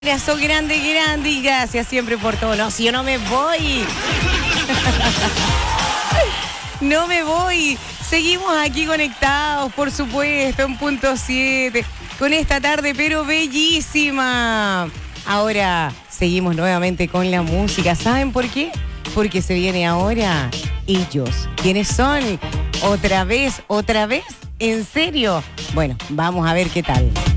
Abrazo grande, grande y gracias siempre por todo. No, si yo no me voy. No me voy. Seguimos aquí conectados, por supuesto, en punto 7, con esta tarde, pero bellísima. Ahora seguimos nuevamente con la música. ¿Saben por qué? Porque se viene ahora ellos. ¿Quiénes son? ¿Otra vez? ¿Otra vez? ¿En serio? Bueno, vamos a ver qué tal.